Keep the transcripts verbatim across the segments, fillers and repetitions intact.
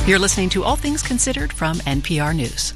You're listening to All Things Considered from N P R News.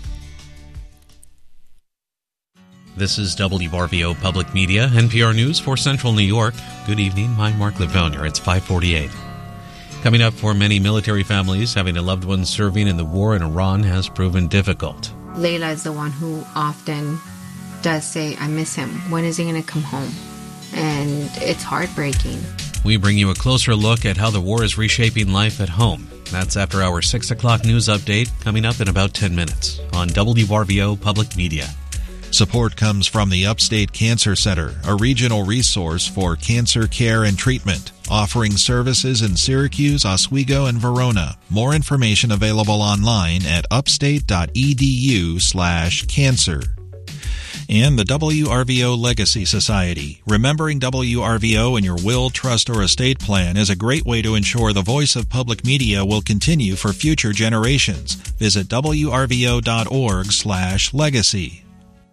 This is W R V O Public Media, N P R News for Central New York. Good evening, I'm Mark Lavonia. It's five forty-eight. Coming up, for many military families, having a loved one serving in the war in Iran has proven difficult. Layla is the one who often does say, I miss him. When is he going to come home? And it's heartbreaking. We bring you a closer look at how the war is reshaping life at home. That's after our six o'clock news update, coming up in about ten minutes on W R V O Public Media. Support comes from the Upstate Cancer Center, a regional resource for cancer care and treatment, offering services in Syracuse, Oswego, and Verona. More information available online at upstate.edu slash cancer. And the W R V O Legacy Society. Remembering W R V O in your will, trust, or estate plan is a great way to ensure the voice of public media will continue for future generations. Visit wrvo.org slash legacy.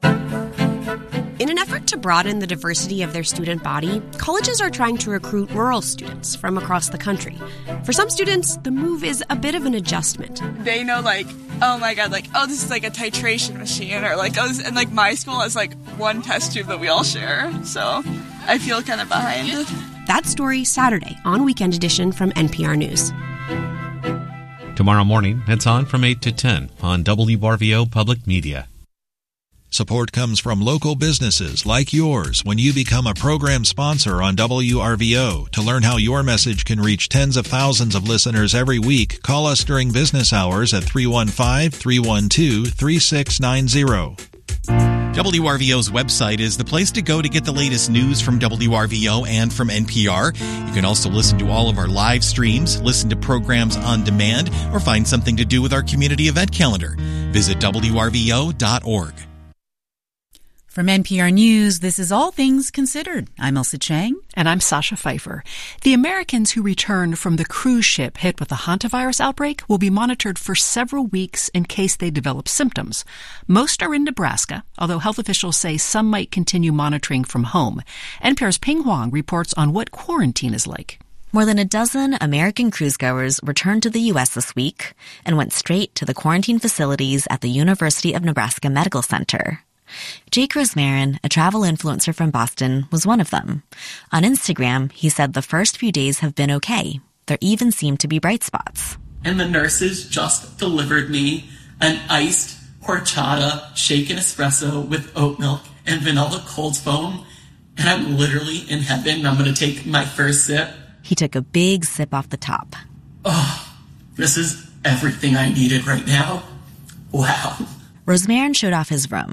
In an effort to broaden the diversity of their student body, colleges are trying to recruit rural students from across the country. For some students, the move is a bit of an adjustment. They know, like, oh my god, like, oh, this is like a titration machine, or like, oh, this, and like my school has like one test tube that we all share, so I feel kind of behind. That story Saturday on Weekend Edition from N P R News. Tomorrow morning, it's on from eight to ten on W R V O Public Media. Support comes from local businesses like yours when you become a program sponsor on W R V O. To learn how your message can reach tens of thousands of listeners every week, call us during business hours at three one five, three one two, three six nine zero. W R V O's website is the place to go to get the latest news from W R V O and from N P R. You can also listen to all of our live streams, listen to programs on demand, or find something to do with our community event calendar. Visit W R V O dot org. From N P R News, this is All Things Considered. I'm Elsa Chang. And I'm Sasha Pfeiffer. The Americans who returned from the cruise ship hit with the hantavirus outbreak will be monitored for several weeks in case they develop symptoms. Most are in Nebraska, although health officials say some might continue monitoring from home. N P R's Ping Huang reports on what quarantine is like. More than a dozen American cruisegoers returned to the U S this week and went straight to the quarantine facilities at the University of Nebraska Medical Center. Jake Rosmarin, a travel influencer from Boston, was one of them. On Instagram, he said the first few days have been okay. There even seemed to be bright spots. And the nurses just delivered me an iced horchata shaken espresso with oat milk and vanilla cold foam. And I'm literally in heaven. I'm going to take my first sip. He took a big sip off the top. Oh, this is everything I needed right now. Wow. Rosmarin showed off his room.